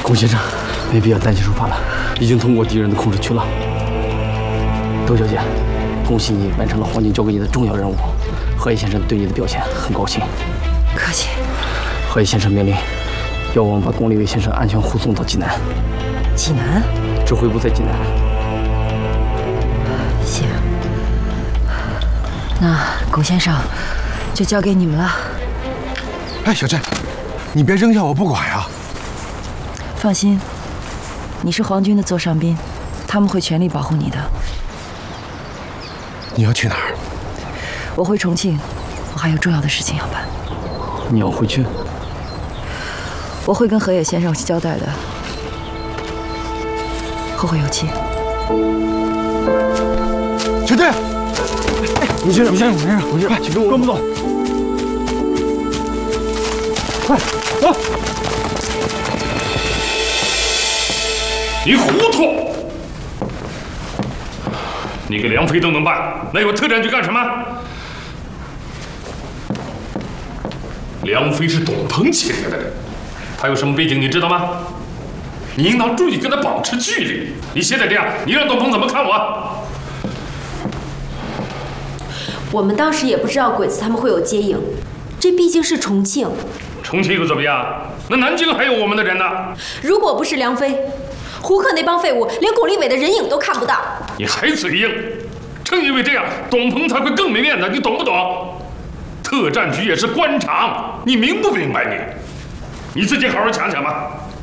龚先生，没必要担惊受怕了，已经通过敌人的控制区了。窦小姐，恭喜你完成了皇军交给你的重要任务。河野先生对你的表现很高兴。 客气。 河野先生命令，要我们把龚立伟先生安全护送到济南。 济南？ 指挥部在济南。 行。那龚先生，就交给你们了。 哎，小镇，你别扔下我不管呀。 放心，你是皇军的座上宾，他们会全力保护你的。 你要去哪儿？ 我回重庆，我还有重要的事情要办。 你要回去？ 我会跟河野先生交代的。后会有期。 小镇， 龚先生，快，请跟我们走。快走！ 你糊涂！你给梁飞都能办，那有特战局干什么？梁飞是董鹏请来的人，他有什么背景你知道吗？你应当注意跟他保持距离。你现在这样，你让董鹏怎么看我？ 我们当时也不知道鬼子他们会有接应，这毕竟是重庆。 重庆又怎么样？那南京还有我们的人呢。 如果不是梁飞，胡克那帮废物连龚立伟的人影都看不到。 你还嘴硬，正因为这样，董鹏才会更没面子，你懂不懂？特战局也是官场，你明不明白你？你自己好好想想吧。